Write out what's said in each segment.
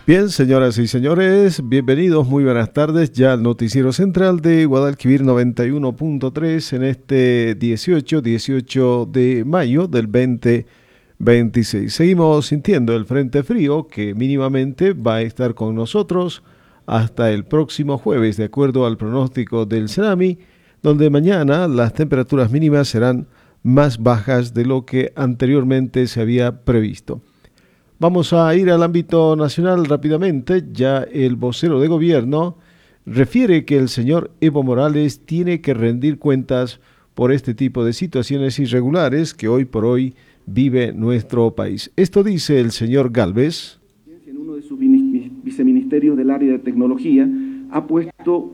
Bien, señoras y señores, bienvenidos, muy buenas tardes ya al noticiero central de Guadalquivir 91.3 en este 18 de mayo del 2026. Seguimos sintiendo el frente frío que mínimamente va a estar con nosotros hasta el próximo jueves, de acuerdo al pronóstico del CENAMI, donde mañana las temperaturas mínimas serán más bajas de lo que anteriormente se había previsto. Vamos a ir al ámbito nacional rápidamente. Ya el vocero de gobierno refiere que el señor Evo Morales tiene que rendir cuentas por este tipo de situaciones irregulares que hoy por hoy vive nuestro país. Esto dice el señor Gálvez. En uno de sus viceministerios del área de tecnología ha puesto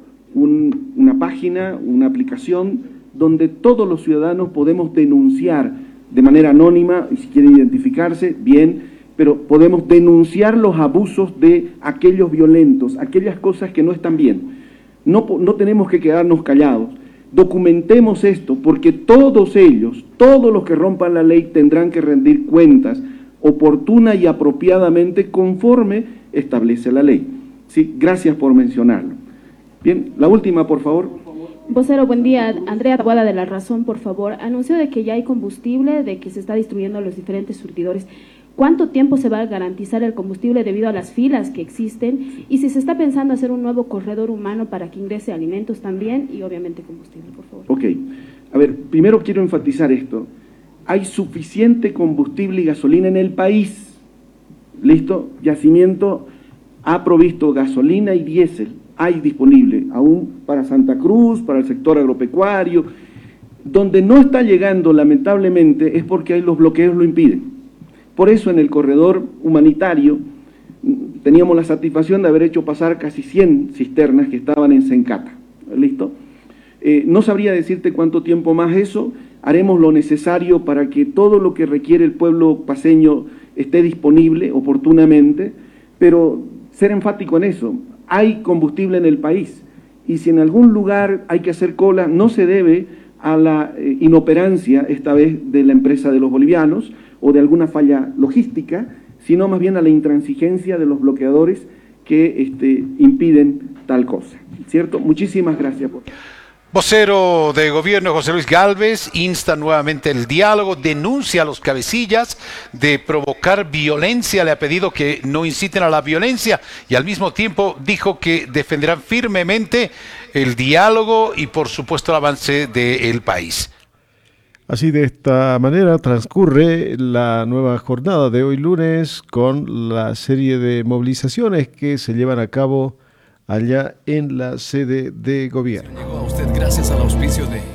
una página, una aplicación donde todos los ciudadanos podemos denunciar de manera anónima, y si quieren identificarse, bien, pero podemos denunciar los abusos de aquellos violentos, aquellas cosas que no están bien. No tenemos que quedarnos callados. Documentemos esto, porque todos ellos, todos los que rompan la ley tendrán que rendir cuentas oportuna y apropiadamente conforme establece la ley. Sí, gracias por mencionarlo. Bien, la última, por favor. Vocero, buen día. Andrea Taboada de La Razón, por favor. Anunció de que ya hay combustible, de que se está distribuyendo a los diferentes surtidores. ¿Cuánto tiempo se va a garantizar el combustible debido a las filas que existen? Y si se está pensando hacer un nuevo corredor humano para que ingrese alimentos también y obviamente combustible, por favor. Ok. A ver, primero quiero enfatizar esto. Hay suficiente combustible y gasolina en el país. ¿Listo? Yacimiento ha provisto gasolina y diésel. Hay disponible, aún para Santa Cruz, para el sector agropecuario. Donde no está llegando, lamentablemente, es porque los bloqueos lo impiden. Por eso en el corredor humanitario teníamos la satisfacción de haber hecho pasar casi 100 cisternas que estaban en Sencata. ¿Listo? No sabría decirte cuánto tiempo más eso. Haremos lo necesario para que todo lo que requiere el pueblo paceño esté disponible oportunamente, pero ser enfático en eso. Hay combustible en el país y si en algún lugar hay que hacer cola, no se debe a la inoperancia, esta vez de la empresa de los bolivianos, o de alguna falla logística, sino más bien a la intransigencia de los bloqueadores que impiden tal cosa, ¿cierto? Muchísimas gracias. Vocero de gobierno José Luis Gálvez insta nuevamente el diálogo, denuncia a los cabecillas de provocar violencia, le ha pedido que no inciten a la violencia y al mismo tiempo dijo que defenderán firmemente el diálogo y por supuesto el avance del país. Así de esta manera transcurre la nueva jornada de hoy lunes con la serie de movilizaciones que se llevan a cabo allá en la sede de gobierno. Llegó a usted gracias al auspicio de